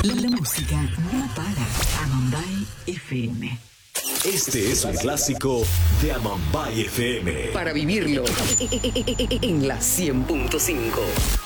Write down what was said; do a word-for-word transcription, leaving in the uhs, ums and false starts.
La, la música no para. Amambay F M. Este es un clásico de Amambay F M. Para vivirlo en la cien punto cinco.